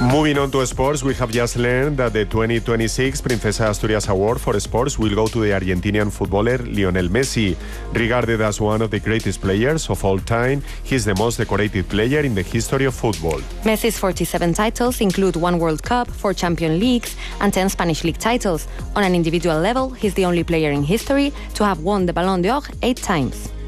Moving on to sports, we have just learned that the 2026 Princesa Asturias Award for Sports will go to the Argentinian footballer Lionel Messi. Regarded as one of the greatest players of all time, he is the most decorated player in the history of football. Messi's 47 titles include 1 World Cup, 4 Champions Leagues, and 10 Spanish League titles. On an individual level, he's the only player in history to have won the Ballon d'Or 8 times.